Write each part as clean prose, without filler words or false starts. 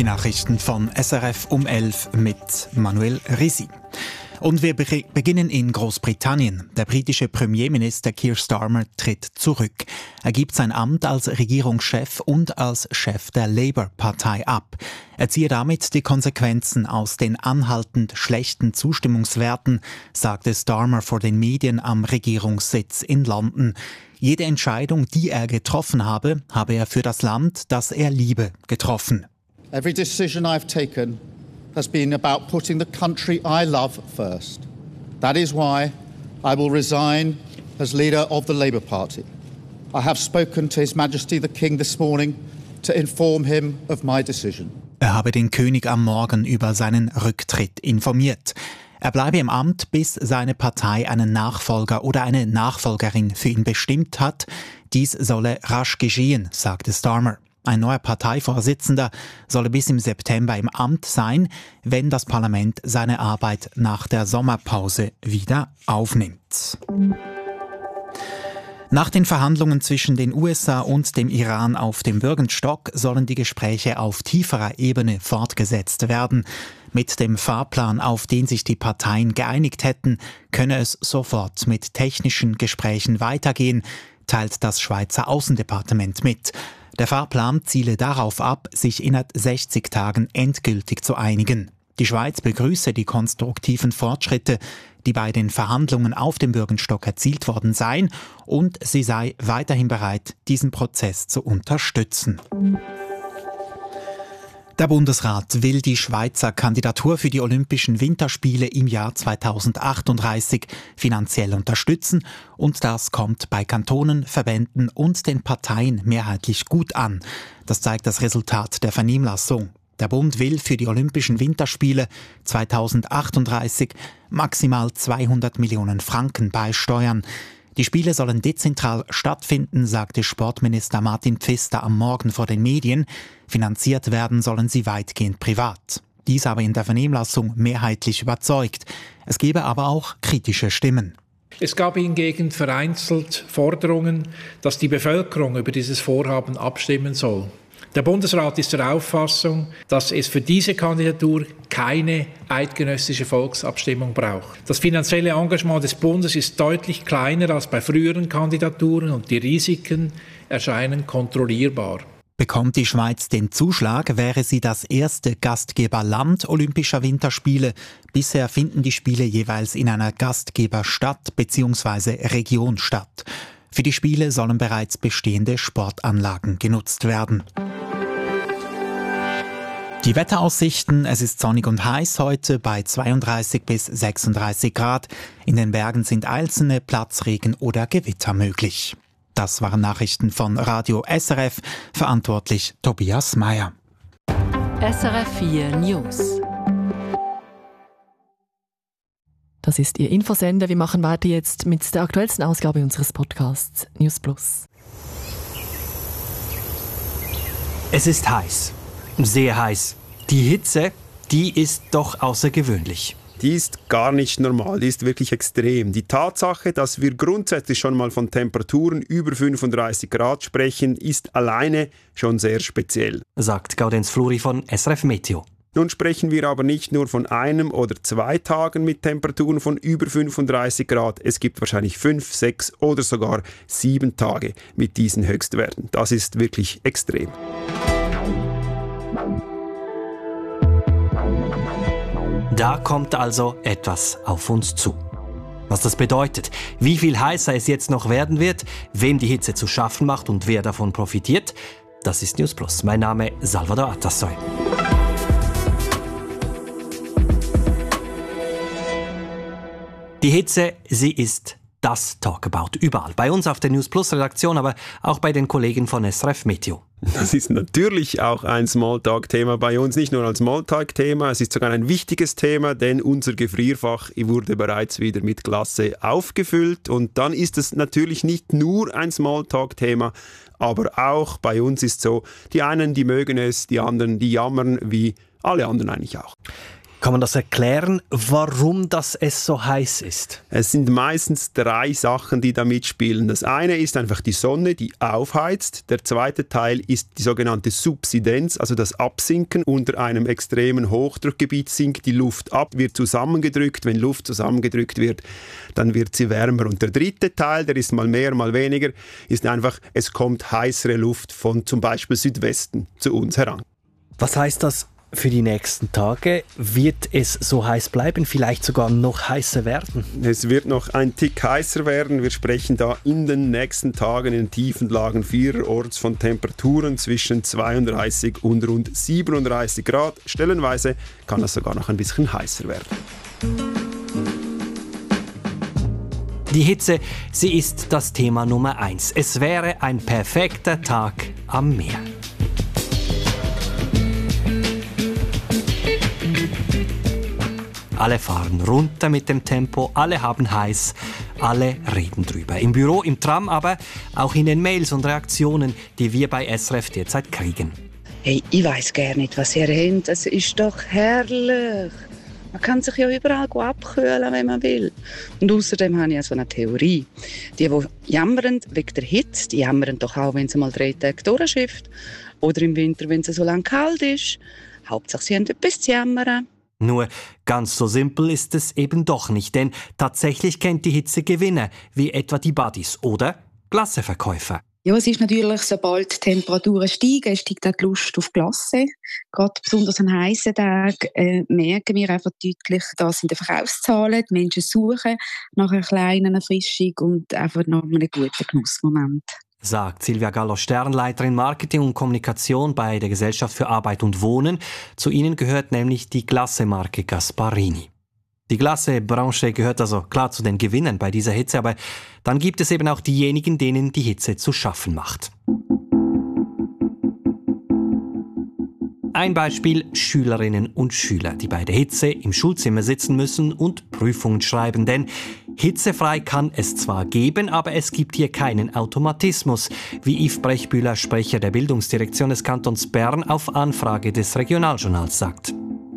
Die Nachrichten von SRF um 11 mit Manuel Risi. Und wir beginnen in Großbritannien. Der britische Premierminister Keir Starmer tritt zurück. Er gibt sein Amt als Regierungschef und als Chef der Labour-Partei ab. Er ziehe damit die Konsequenzen aus den anhaltend schlechten Zustimmungswerten, sagte Starmer vor den Medien am Regierungssitz in London. Jede Entscheidung, die er getroffen habe er für das Land, das er liebe, getroffen. Every decision I've taken has been about putting the country I love first. That is why I will resign as leader of the Labour Party. I have spoken to His Majesty the King this morning to inform him of my decision. Er habe den König am Morgen über seinen Rücktritt informiert. Er bleibe im Amt, bis seine Partei einen Nachfolger oder eine Nachfolgerin für ihn bestimmt hat. Dies solle rasch geschehen, sagte Starmer. Ein neuer Parteivorsitzender solle bis im September im Amt sein, wenn das Parlament seine Arbeit nach der Sommerpause wieder aufnimmt. Nach den Verhandlungen zwischen den USA und dem Iran auf dem Bürgenstock sollen die Gespräche auf tieferer Ebene fortgesetzt werden. Mit dem Fahrplan, auf den sich die Parteien geeinigt hätten, könne es sofort mit technischen Gesprächen weitergehen, teilt das Schweizer Außendepartement mit. Der Fahrplan ziele darauf ab, sich innerhalb 60 Tagen endgültig zu einigen. Die Schweiz begrüße die konstruktiven Fortschritte, die bei den Verhandlungen auf dem Bürgenstock erzielt worden seien, und sie sei weiterhin bereit, diesen Prozess zu unterstützen. Der Bundesrat will die Schweizer Kandidatur für die Olympischen Winterspiele im Jahr 2038 finanziell unterstützen, und das kommt bei Kantonen, Verbänden und den Parteien mehrheitlich gut an. Das zeigt das Resultat der Vernehmlassung. Der Bund will für die Olympischen Winterspiele 2038 maximal 200 Millionen Franken beisteuern. Die Spiele sollen dezentral stattfinden, sagte Sportminister Martin Pfister am Morgen vor den Medien. Finanziert werden sollen sie weitgehend privat. Dies aber in der Vernehmlassung mehrheitlich überzeugt. Es gebe aber auch kritische Stimmen. Es gab hingegen vereinzelt Forderungen, dass die Bevölkerung über dieses Vorhaben abstimmen soll. Der Bundesrat ist der Auffassung, dass es für diese Kandidatur keine eidgenössische Volksabstimmung braucht. Das finanzielle Engagement des Bundes ist deutlich kleiner als bei früheren Kandidaturen und die Risiken erscheinen kontrollierbar. Bekommt die Schweiz den Zuschlag, wäre sie das erste Gastgeberland Olympischer Winterspiele. Bisher finden die Spiele jeweils in einer Gastgeberstadt bzw. Region statt. Für die Spiele sollen bereits bestehende Sportanlagen genutzt werden. Die Wetteraussichten: Es ist sonnig und heiß heute bei 32 bis 36 Grad. In den Bergen sind einzelne Platzregen oder Gewitter möglich. Das waren Nachrichten von Radio SRF, verantwortlich Tobias Meyer. SRF 4 News. Das ist Ihr Infosender. Wir machen weiter jetzt mit der aktuellsten Ausgabe unseres Podcasts News Plus. Es ist heiß. Sehr heiß. Die Hitze, die ist doch außergewöhnlich. Die ist gar nicht normal, die ist wirklich extrem. Die Tatsache, dass wir grundsätzlich schon mal von Temperaturen über 35 Grad sprechen, ist alleine schon sehr speziell, sagt Gaudenz Fluri von SRF Meteo. Nun sprechen wir aber nicht nur von einem oder 2 Tagen mit Temperaturen von über 35 Grad. Es gibt wahrscheinlich 5, 6 oder sogar 7 Tage mit diesen Höchstwerten. Das ist wirklich extrem. Da kommt also etwas auf uns zu. Was das bedeutet, wie viel heißer es jetzt noch werden wird, wem die Hitze zu schaffen macht und wer davon profitiert, das ist News Plus. Mein Name ist Salvador Atassoy. Die Hitze, sie ist das Talkabout überall. Bei uns auf der News Plus Redaktion, aber auch bei den Kollegen von SRF Meteo. Das ist natürlich auch ein Smalltalk-Thema bei uns, nicht nur ein Smalltalk-Thema, es ist sogar ein wichtiges Thema, denn unser Gefrierfach wurde bereits wieder mit Glasse aufgefüllt und dann ist es natürlich nicht nur ein Smalltalk-Thema, aber auch bei uns ist so, die einen, die mögen es, die anderen, die jammern, wie alle anderen eigentlich auch. Kann man das erklären, warum es so heiß ist? Es sind meistens 3 Sachen, die da mitspielen. Das eine ist einfach die Sonne, die aufheizt. Der zweite Teil ist die sogenannte Subsidenz, also das Absinken. Unter einem extremen Hochdruckgebiet sinkt die Luft ab, wird zusammengedrückt. Wenn Luft zusammengedrückt wird, dann wird sie wärmer. Und der dritte Teil, der ist mal mehr, mal weniger, ist einfach, es kommt heißere Luft von zum Beispiel Südwesten zu uns heran. Was heißt das für die nächsten Tage? Wird es so heiß bleiben, vielleicht sogar noch heißer werden? Es wird noch ein Tick heißer werden. Wir sprechen da in den nächsten Tagen in den tiefen Lagen vielerorts von Temperaturen zwischen 32 und rund 37 Grad. Stellenweise kann es sogar noch ein bisschen heißer werden. Die Hitze, sie ist das Thema Nummer 1. Es wäre ein perfekter Tag am Meer. Alle fahren runter mit dem Tempo, alle haben heiß, alle reden drüber. Im Büro, im Tram, aber auch in den Mails und Reaktionen, die wir bei SRF derzeit kriegen. Hey, ich weiss gar nicht, was ihr habt. Es ist doch herrlich. Man kann sich ja überall abkühlen, wenn man will. Und außerdem habe ich ja so eine Theorie. Die jammern wegen der Hitze, die jammern doch auch, wenn es mal 3 Tage durchschifft. Oder im Winter, wenn es so lange kalt ist. Hauptsache, sie haben etwas zu jammern. Nur ganz so simpel ist es eben doch nicht, denn tatsächlich kennt die Hitze Gewinner, wie etwa die Buddies oder Glasseverkäufer. Ja, es ist natürlich, sobald die Temperaturen steigen, steigt auch die Lust auf Glasse. Gerade besonders an heißen Tagen merken wir einfach deutlich, dass in den Verkaufszahlen die Menschen suchen nach einer kleinen Erfrischung und einfach nach einem guten Genussmoment. Sagt Silvia Gallo-Stern, Leiterin Marketing und Kommunikation bei der Gesellschaft für Arbeit und Wohnen. Zu ihnen gehört nämlich die Glasse-Marke Gasparini. Die Glasse-Branche gehört also klar zu den Gewinnern bei dieser Hitze, aber dann gibt es eben auch diejenigen, denen die Hitze zu schaffen macht. Ein Beispiel: Schülerinnen und Schüler, die bei der Hitze im Schulzimmer sitzen müssen und Prüfungen schreiben. Denn hitzefrei kann es zwar geben, aber es gibt hier keinen Automatismus, wie Yves Brechbühler, Sprecher der Bildungsdirektion des Kantons Bern, auf Anfrage des Regionaljournals sagt.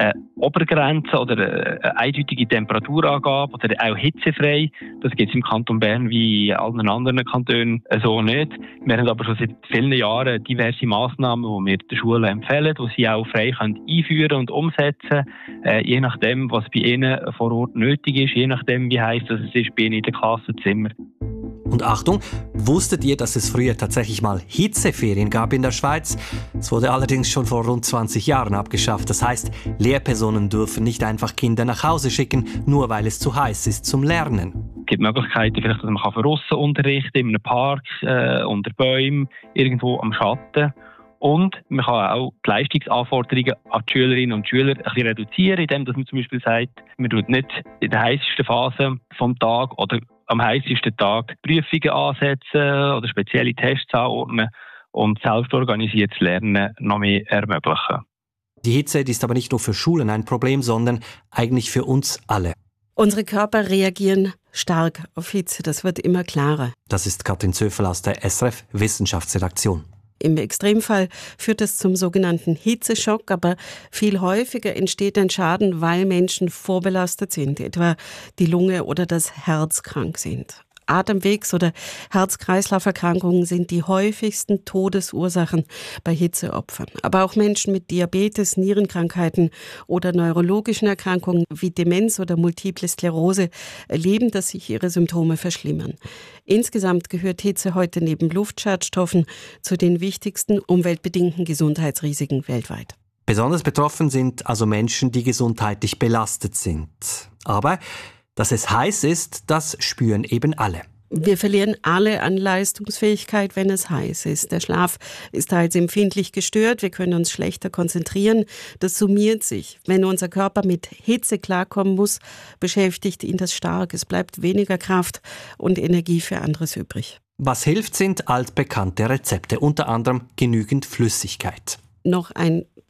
Obergrenze oder eine eindeutige Temperaturangabe oder auch hitzefrei, das gibt es im Kanton Bern wie in allen anderen Kantonen so nicht. Wir haben aber schon seit vielen Jahren diverse Massnahmen, die wir den Schulen empfehlen, die sie auch frei einführen und umsetzen können, je nachdem, was bei ihnen vor Ort nötig ist, je nachdem, wie heiß es ist bei ihnen in den Klassenzimmer. Und Achtung, wusstet ihr, dass es früher tatsächlich mal Hitzeferien gab in der Schweiz? Es wurde allerdings schon vor rund 20 Jahren abgeschafft. Das heißt, Lehrpersonen dürfen nicht einfach Kinder nach Hause schicken, nur weil es zu heiß ist zum Lernen. Es gibt Möglichkeiten, vielleicht, dass man von aussen unterrichten kann, in einem Park, unter Bäumen, irgendwo am Schatten. Und man kann auch die Leistungsanforderungen an die Schülerinnen und Schüler ein bisschen reduzieren, indem man zum Beispiel sagt, man tut nicht in der heißesten Phase vom Tag oder am heißesten Tag Prüfungen ansetzen oder spezielle Tests anordnen und selbstorganisiertes Lernen noch mehr ermöglichen. Die Hitze ist aber nicht nur für Schulen ein Problem, sondern eigentlich für uns alle. Unsere Körper reagieren stark auf Hitze, das wird immer klarer. Das ist Katrin Zöfel aus der SRF Wissenschaftsredaktion. Im Extremfall führt es zum sogenannten Hitzeschock, aber viel häufiger entsteht ein Schaden, weil Menschen vorbelastet sind, etwa die Lunge oder das Herz krank sind. Atemwegs- oder Herz-Kreislauf-Erkrankungen sind die häufigsten Todesursachen bei Hitzeopfern. Aber auch Menschen mit Diabetes, Nierenkrankheiten oder neurologischen Erkrankungen wie Demenz oder Multiple Sklerose erleben, dass sich ihre Symptome verschlimmern. Insgesamt gehört Hitze heute neben Luftschadstoffen zu den wichtigsten umweltbedingten Gesundheitsrisiken weltweit. Besonders betroffen sind also Menschen, die gesundheitlich belastet sind. Aber dass es heiß ist, das spüren eben alle. Wir verlieren alle an Leistungsfähigkeit, wenn es heiß ist. Der Schlaf ist teils empfindlich gestört, wir können uns schlechter konzentrieren. Das summiert sich. Wenn unser Körper mit Hitze klarkommen muss, beschäftigt ihn das stark. Es bleibt weniger Kraft und Energie für anderes übrig. Was hilft, sind altbekannte Rezepte, unter anderem genügend Flüssigkeit. Noch ein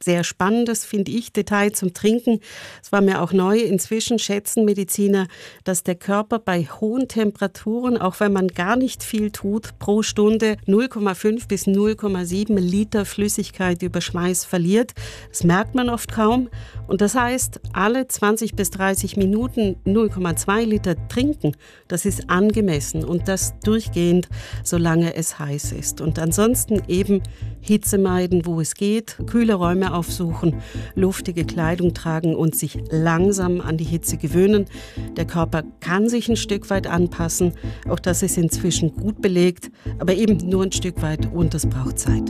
sehr spannendes, finde ich, Detail zum Trinken. Es war mir auch neu. Inzwischen schätzen Mediziner, dass der Körper bei hohen Temperaturen, auch wenn man gar nicht viel tut, pro Stunde 0,5 bis 0,7 Liter Flüssigkeit über Schweiß verliert. Das merkt man oft kaum. Und das heißt, alle 20 bis 30 Minuten 0,2 Liter trinken, das ist angemessen und das durchgehend, solange es heiß ist. Und ansonsten eben Hitze meiden, wo es geht, kühle Räume aufsuchen, luftige Kleidung tragen und sich langsam an die Hitze gewöhnen. Der Körper kann sich ein Stück weit anpassen, auch das ist inzwischen gut belegt, aber eben nur ein Stück weit und das braucht Zeit.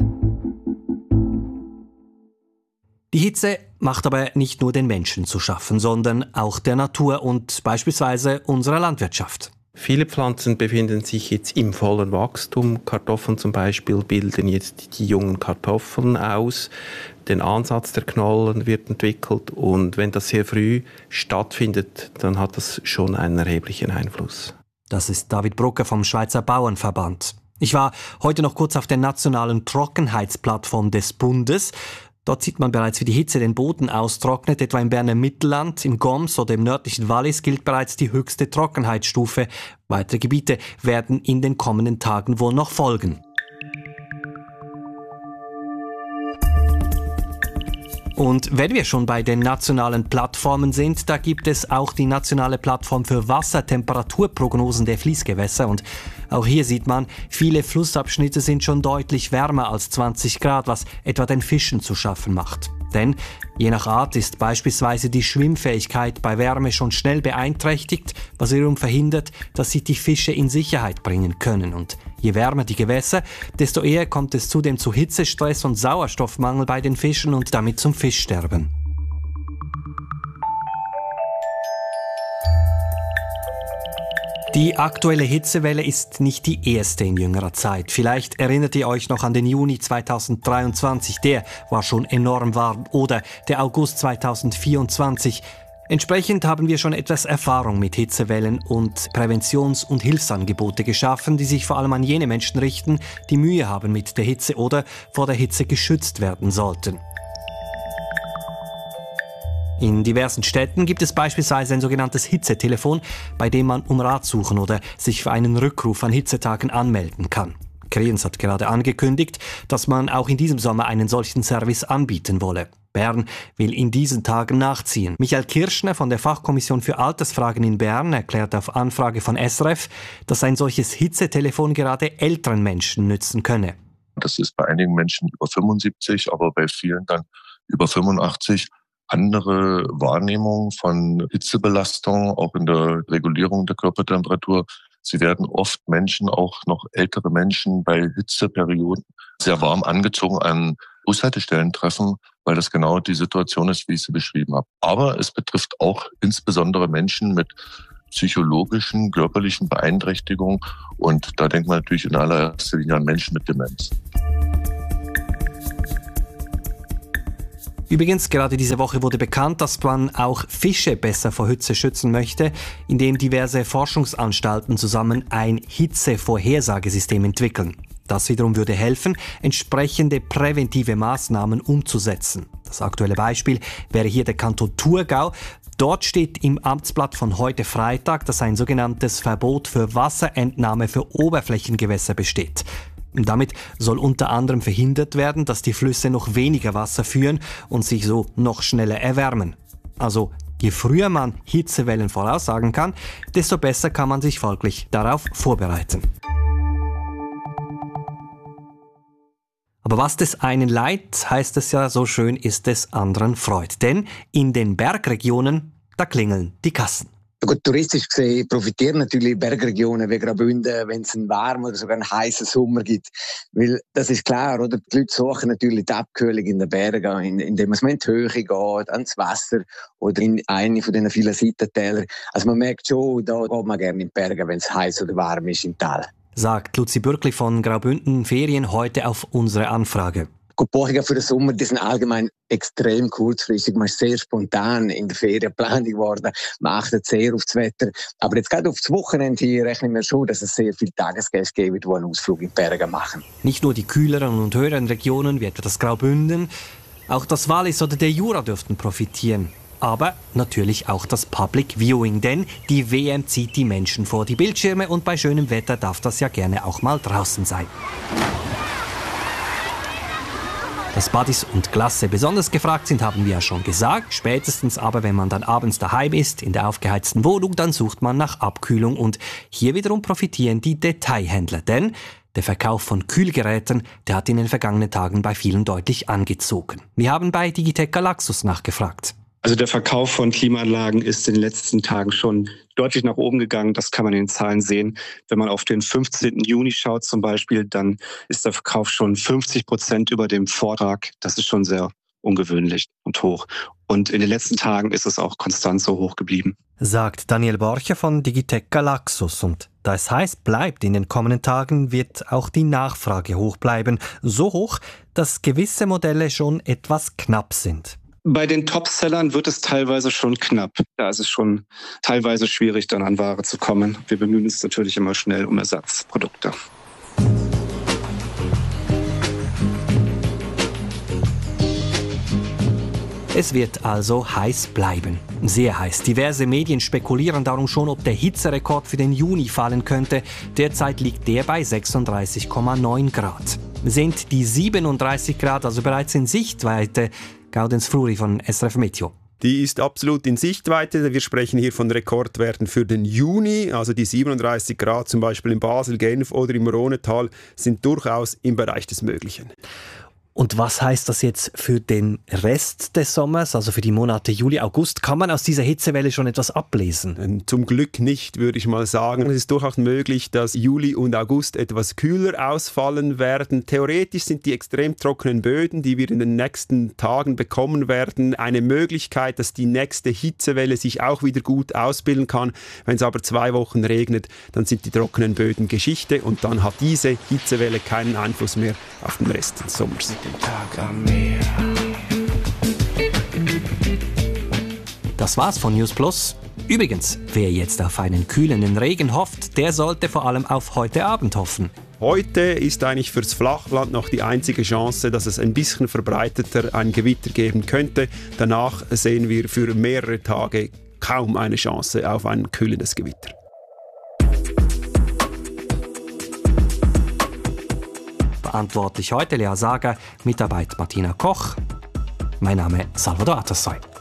Die Hitze macht aber nicht nur den Menschen zu schaffen, sondern auch der Natur und beispielsweise unserer Landwirtschaft. Viele Pflanzen befinden sich jetzt im vollen Wachstum. Kartoffeln zum Beispiel bilden jetzt die jungen Kartoffeln aus. Der Ansatz der Knollen wird entwickelt und wenn das sehr früh stattfindet, dann hat das schon einen erheblichen Einfluss. Das ist David Brucker vom Schweizer Bauernverband. Ich war heute noch kurz auf der nationalen Trockenheitsplattform des Bundes. Dort sieht man bereits, wie die Hitze den Boden austrocknet. Etwa im Berner Mittelland, im Goms oder im nördlichen Wallis gilt bereits die höchste Trockenheitsstufe. Weitere Gebiete werden in den kommenden Tagen wohl noch folgen. Und wenn wir schon bei den nationalen Plattformen sind, da gibt es auch die nationale Plattform für Wassertemperaturprognosen der Fließgewässer. Und auch hier sieht man, viele Flussabschnitte sind schon deutlich wärmer als 20 Grad, was etwa den Fischen zu schaffen macht. Denn je nach Art ist beispielsweise die Schwimmfähigkeit bei Wärme schon schnell beeinträchtigt, was wiederum verhindert, dass sich die Fische in Sicherheit bringen können. Und je wärmer die Gewässer, desto eher kommt es zudem zu Hitzestress und Sauerstoffmangel bei den Fischen und damit zum Fischsterben. Die aktuelle Hitzewelle ist nicht die erste in jüngerer Zeit. Vielleicht erinnert ihr euch noch an den Juni 2023, der war schon enorm warm, oder der August 2024. Entsprechend haben wir schon etwas Erfahrung mit Hitzewellen und Präventions- und Hilfsangebote geschaffen, die sich vor allem an jene Menschen richten, die Mühe haben mit der Hitze oder vor der Hitze geschützt werden sollten. In diversen Städten gibt es beispielsweise ein sogenanntes Hitzetelefon, bei dem man um Rat suchen oder sich für einen Rückruf an Hitzetagen anmelden kann. Kriens hat gerade angekündigt, dass man auch in diesem Sommer einen solchen Service anbieten wolle. Bern will in diesen Tagen nachziehen. Michael Kirschner von der Fachkommission für Altersfragen in Bern erklärt auf Anfrage von SRF, dass ein solches Hitzetelefon gerade älteren Menschen nützen könne. Das ist bei einigen Menschen über 75, aber bei vielen dann über 85. Andere Wahrnehmung von Hitzebelastung, auch in der Regulierung der Körpertemperatur. Sie werden oft Menschen, auch noch ältere Menschen, bei Hitzeperioden sehr warm angezogen an Bushaltestellen treffen, weil das genau die Situation ist, wie ich sie beschrieben habe. Aber es betrifft auch insbesondere Menschen mit psychologischen, körperlichen Beeinträchtigungen. Und da denkt man natürlich in allererster Linie an Menschen mit Demenz. Übrigens, gerade diese Woche wurde bekannt, dass man auch Fische besser vor Hitze schützen möchte, indem diverse Forschungsanstalten zusammen ein Hitzevorhersagesystem entwickeln. Das wiederum würde helfen, entsprechende präventive Maßnahmen umzusetzen. Das aktuelle Beispiel wäre hier der Kanton Thurgau. Dort steht im Amtsblatt von heute Freitag, dass ein sogenanntes Verbot für Wasserentnahme für Oberflächengewässer besteht. Damit soll unter anderem verhindert werden, dass die Flüsse noch weniger Wasser führen und sich so noch schneller erwärmen. Also je früher man Hitzewellen voraussagen kann, desto besser kann man sich folglich darauf vorbereiten. Aber was des einen Leid, heißt es ja so schön, ist des anderen Freud. Denn in den Bergregionen, da klingeln die Kassen. Gut, touristisch gesehen profitieren natürlich Bergregionen wie Graubünden, wenn es einen warmen oder sogar einen heißen Sommer gibt. Weil das ist klar, oder? Die Leute suchen natürlich die Abkühlung in den Bergen, indem man in die Höhe geht, ans Wasser oder in eine von diesen vielen Seitentäler. Also man merkt schon, da geht man gerne in die Berge, wenn es heiß oder warm ist im Tal. Sagt Luzi Bürkli von Graubünden Ferien heute auf unsere Anfrage. Die Buchungen für den Sommer, die sind allgemein extrem kurzfristig. Man ist sehr spontan in der Ferienplanung geworden. Man achtet sehr auf das Wetter. Aber jetzt gerade auf das Wochenende hier rechnen wir schon, dass es sehr viele Tagesgäste gibt, die einen Ausflug in die Berge machen. Nicht nur die kühleren und höheren Regionen, wie etwa das Graubünden. Auch das Wallis oder der Jura dürften profitieren. Aber natürlich auch das Public Viewing, denn die WM zieht die Menschen vor die Bildschirme und bei schönem Wetter darf das ja gerne auch mal draußen sein. Dass Buddies und Glasse besonders gefragt sind, haben wir ja schon gesagt. Spätestens aber, wenn man dann abends daheim ist, in der aufgeheizten Wohnung, dann sucht man nach Abkühlung. Und hier wiederum profitieren die Detailhändler. Denn der Verkauf von Kühlgeräten, der hat in den vergangenen Tagen bei vielen deutlich angezogen. Wir haben bei Digitec Galaxus nachgefragt. Also der Verkauf von Klimaanlagen ist in den letzten Tagen schon deutlich nach oben gegangen. Das kann man in den Zahlen sehen. Wenn man auf den 15. Juni schaut zum Beispiel, dann ist der Verkauf schon 50% über dem Vortag. Das ist schon sehr ungewöhnlich und hoch. Und in den letzten Tagen ist es auch konstant so hoch geblieben. Sagt Daniel Borcher von Digitec Galaxus. Und da es heiß bleibt, in den kommenden Tagen wird auch die Nachfrage hoch bleiben. So hoch, dass gewisse Modelle schon etwas knapp sind. Bei den Topsellern wird es teilweise schon knapp. Da ist es schon teilweise schwierig, dann an Ware zu kommen. Wir bemühen uns natürlich immer schnell um Ersatzprodukte. Es wird also heiß bleiben. Sehr heiß. Diverse Medien spekulieren darum schon, ob der Hitzerekord für den Juni fallen könnte. Derzeit liegt der bei 36,9 Grad. Sind die 37 Grad also bereits in Sichtweite? Gaudenz Fluri von SRF Meteo. Die ist absolut in Sichtweite. Wir sprechen hier von Rekordwerten für den Juni. Also die 37 Grad zum Beispiel in Basel, Genf oder im Rhonetal sind durchaus im Bereich des Möglichen. Und was heißt das jetzt für den Rest des Sommers, also für die Monate Juli, August? Kann man aus dieser Hitzewelle schon etwas ablesen? Zum Glück nicht, würde ich mal sagen. Es ist durchaus möglich, dass Juli und August etwas kühler ausfallen werden. Theoretisch sind die extrem trockenen Böden, die wir in den nächsten Tagen bekommen werden, eine Möglichkeit, dass die nächste Hitzewelle sich auch wieder gut ausbilden kann. Wenn es aber 2 Wochen regnet, dann sind die trockenen Böden Geschichte und dann hat diese Hitzewelle keinen Einfluss mehr auf den Rest des Sommers. Das war's von News Plus. Übrigens, wer jetzt auf einen kühlenden Regen hofft, der sollte vor allem auf heute Abend hoffen. Heute ist eigentlich fürs Flachland noch die einzige Chance, dass es ein bisschen verbreiteter ein Gewitter geben könnte. Danach sehen wir für mehrere Tage kaum eine Chance auf ein kühlendes Gewitter. Verantwortlich heute Lea Sager, Mitarbeit Martina Koch. Mein Name ist Salvador Atassoy.